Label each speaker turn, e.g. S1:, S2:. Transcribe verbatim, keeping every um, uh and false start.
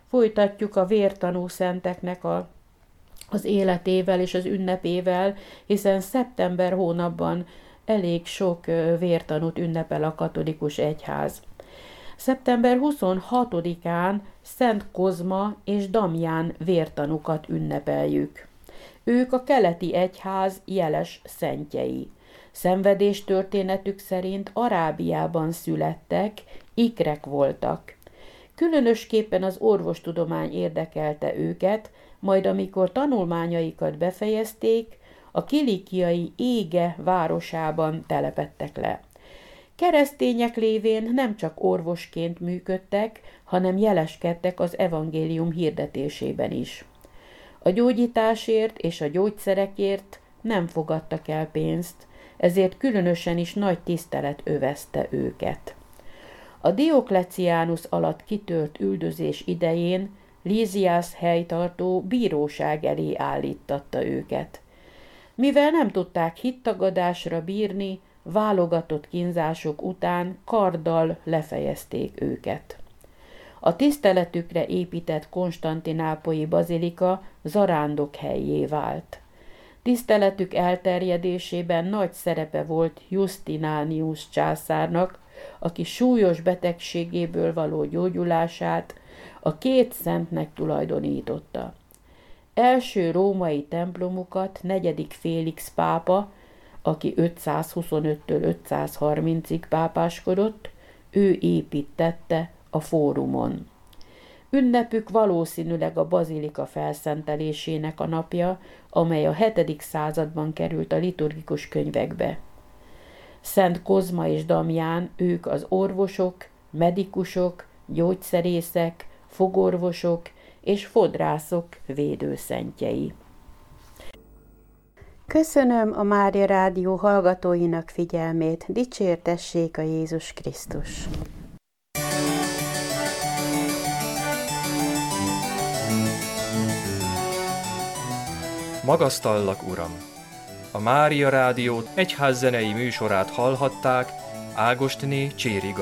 S1: Folytatjuk a vértanú szenteknek a, az életével és az ünnepével, hiszen szeptember hónapban elég sok vértanút ünnepel a katolikus egyház. szeptember huszonhatodikán Szent Kozma és Damján vértanukat ünnepeljük. Ők a keleti egyház jeles szentjei. Szenvedés történetük szerint Arábiában születtek, ikrek voltak. Különösképpen az orvostudomány érdekelte őket, majd amikor tanulmányaikat befejezték, a kilikiai Ége városában telepedtek le. Keresztények lévén nem csak orvosként működtek, hanem jeleskedtek az evangélium hirdetésében is. A gyógyításért és a gyógyszerekért nem fogadtak el pénzt, ezért különösen is nagy tisztelet övezte őket. A Diokleciánus alatt kitört üldözés idején Líziász helytartó bíróság elé állíttatta őket. Mivel nem tudták hittagadásra bírni, válogatott kínzások után karddal lefejezték őket. A tiszteletükre épített konstantinápolyi bazilika zarándok helyé vált. Tiszteletük elterjedésében nagy szerepe volt Justinánius császárnak, aki súlyos betegségéből való gyógyulását a két szentnek tulajdonította. Első római templomukat negyedik Félix pápa, aki ötszázhuszonöttől ötszázharmincig pápáskodott, ő építette a fórumon. Ünnepük valószínűleg a bazilika felszentelésének a napja, amely a hetedik században került a liturgikus könyvekbe. Szent Kozma és Damján, ők az orvosok, medikusok, gyógyszerészek, fogorvosok és fodrászok védőszentjei.
S2: Köszönöm a Mária Rádió hallgatóinak figyelmét, dicsértessék a Jézus Krisztus!
S3: Magasztallak, Uram! A Mária Rádió egyházzenei műsorát hallhatták Ágostné Cséri